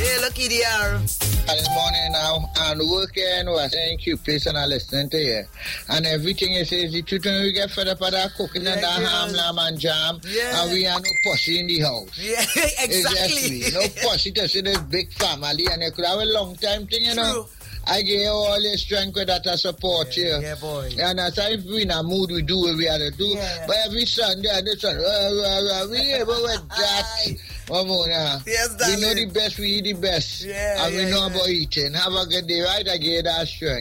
Hey, lucky dear. This morning now, and working was in Cupid and I listening to you. And everything you say is the truth, and we get fed up with that cooking and that ham, lamb, and jam. Yeah. And we are no pussy in the house. Yeah, exactly. No pussy to see this big family, and you could have a long time thing, you know. I give you all the strength with that I support you. Yeah, boy. And as if we in a mood, we do what we have to do. Yeah. But every Sunday and this one, we able with that. Yes, we know the best, we eat the best. Yeah, And we know about eating. Have a good day, right? I give you that strength.